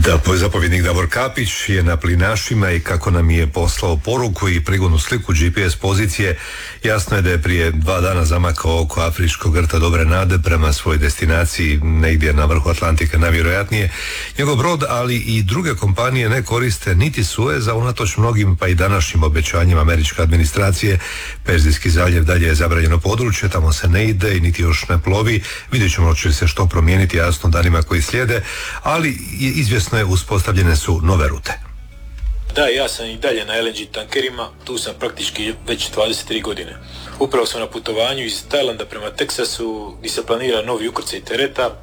Da, zapovjednik Davor Kapić je na plinašima i kako nam je poslao poruku i prigodnu sliku GPS pozicije, jasno je da je prije 2 dana zamakao oko afričkog rta Dobre Nade prema svojoj destinaciji negdje na vrhu Atlantika najvjerojatnije. Njegov brod, ali i druge kompanije ne koriste niti Sueza unatoč mnogim pa i današnjim obećanjima američke administracije. Perzijski zaljev dalje je zabranjeno područje, tamo se ne ide i niti još ne plovi. Vidjet ćemo će se što promijeniti jasno danima koji slijede, ali izvjesno je uspostavljene su nove rute. Da, ja sam i dalje na LNG tankerima, tu sam praktički već 23 godine. Upravo sam na putovanju iz Tajlanda prema Teksasu gdje se planira novi ukrcaj tereta.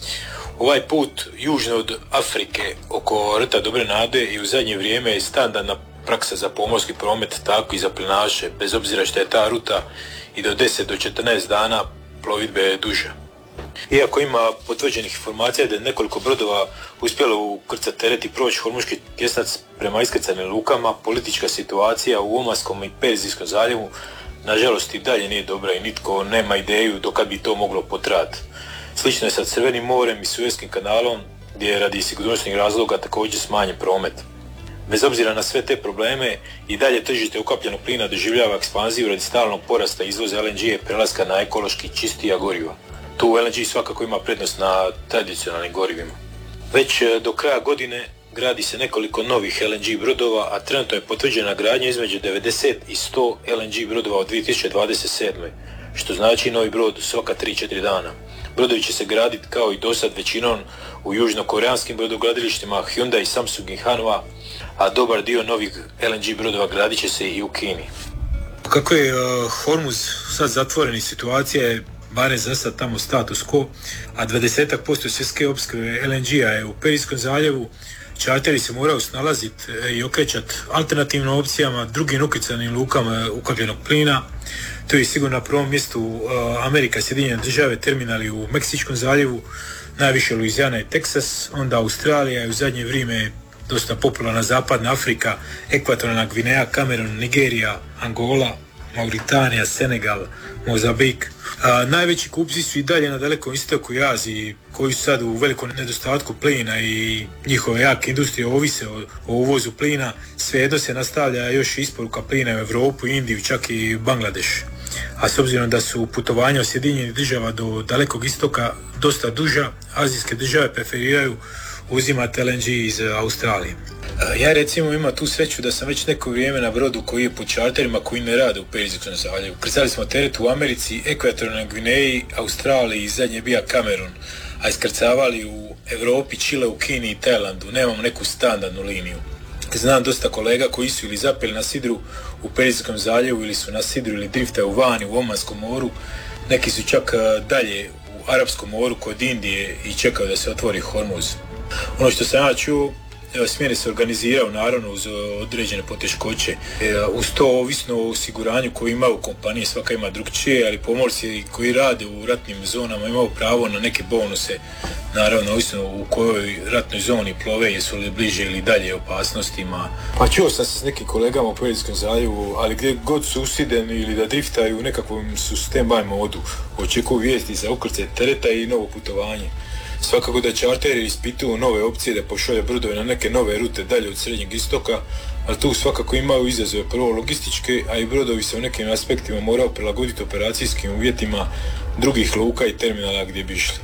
Ovaj put južno od Afrike oko rta Dobre Nade i u zadnje vrijeme je standardna praksa za pomorski promet, tako i za plinaše, bez obzira što je ta ruta i do 10 do 14 dana plovidbe je duža. Iako ima potvrđenih informacija da je nekoliko brodova uspjelo ukrcati teret i proći Hormuški tjesnac prema iskrcajnim lukama, politička situacija u Omanskom i Perzijskom zaljevu nažalost i dalje nije dobra i nitko nema ideju do kad bi to moglo potrajati. Slično je sa Crvenim morem i Suezkim kanalom gdje je radi sigurnosnih razloga također smanjen promet. Bez obzira na sve te probleme i dalje tržište ukapljenog plina doživljava ekspanziju radi stalnog porasta izvoza LNG i prelaska na ekološki čistija goriva. Tu LNG svakako ima prednost na tradicionalnim gorivima. Već do kraja godine gradi se nekoliko novih LNG brodova, a trenutno je potvrđena gradnja između 90 i 100 LNG brodova od 2027. što znači novi brod svaka 3-4 dana. Brodovi će se graditi kao i dosad većinom u južnokoreanskim brodogradilištima Hyundai, Samsung i Hanwha, a dobar dio novih LNG brodova gradit će se i u Kini. Kako je Hormuz sad zatvoren i situacija je barem za sad tamo status quo, a 20% svjetske opskrbe LNG-a je u Perzijskom zaljevu, čarteri se moraju snalaziti i okrećati alternativnim opcijama, drugim ukrcajnim lukama ukapljenog plina. To je sigurno na prvom mjestu Amerika, Sjedinjene države, terminali u Meksičkom zaljevu, najviše Luizijana i Teksas, onda Australija i u zadnje vrijeme dosta popularna Zapadna Afrika, Ekvatorijalna Gvineja, Kamerun, Nigerija, Angola, Mauritanija, Senegal, Mozambik. Najveći kupci su i dalje na Dalekom istoku i Aziji, koji su sad u velikom nedostatku plina i njihove jake industrije ovise o uvozu plina. Svejedno se nastavlja još isporuka plina u Europu, Indiju, čak i Bangladeš. A s obzirom da su putovanja od Sjedinjenih država do Dalekog istoka dosta duža, azijske države preferiraju uzimati LNG iz Australije. Ja recimo imam tu sreću da sam već neko vrijeme na brodu koji je po čarterima koji ne rade u Perzijskom zaljevu. Krcali smo teret u Americi, Ekvatorijalnoj Gvineji, Australiji i zadnje bija Kamerun, a iskrcavali u Europi, Čile, u Kini i Tajlandu. Nemamo neku standardnu liniju. Znam dosta kolega koji su ili zapeli na sidru u Perzijskom zaljevu ili su na sidru ili driftaju vani u Omanskom moru. Neki su čak dalje u Arapskom moru kod Indije i čekaju da se otvori Hormuz. Ono što sam ja čuo, smjene se organiziraju naravno uz određene poteškoće. Uz to ovisno o osiguranju koje imaju kompanije, svaka ima drugčije, ali pomorci koji rade u ratnim zonama imaju pravo na neke bonuse, naravno ovisno u kojoj ratnoj zoni plove, jesu li bliže ili dalje opasnostima. Pa čuo sam se s nekim kolegama u Perzijskom zaljevu, ali gdje god su usideni ili da driftaju u nekakvom su stand-by modu, očekuju vijesti za ukrcaj tereta i novo putovanje. Svakako da čarteri ispituju nove opcije da pošalje brodove na neke nove rute dalje od Srednjeg istoka, ali tu svakako imaju izazove, prvo logističke, a i brodovi se u nekim aspektima moraju prilagoditi operacijskim uvjetima drugih luka i terminala gdje bi išli.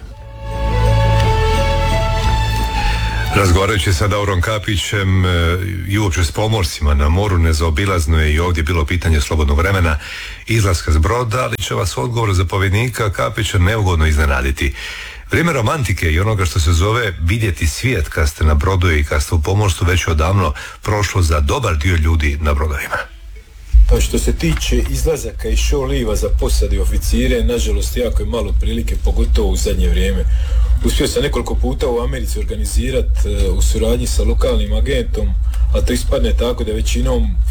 Razgovarajući sa Davorom Kapićem i uopće s pomorcima na moru, nezaobilazno je i ovdje bilo pitanje slobodnog vremena izlaska s broda, ali će vas odgovor zapovjednika Kapića neugodno iznenaditi. Vrijeme romantike i onoga što se zove vidjeti svijet kad ste na brodu i kad ste u pomorstvu već odavno prošlo za dobar dio ljudi na brodovima. Pa što se tiče izlazaka i show liva za posade i oficire, nažalost jako je malo prilike, pogotovo u zadnje vrijeme. Uspio sam nekoliko puta u Americi organizirati u suradnji sa lokalnim agentom, a to ispadne tako da većinom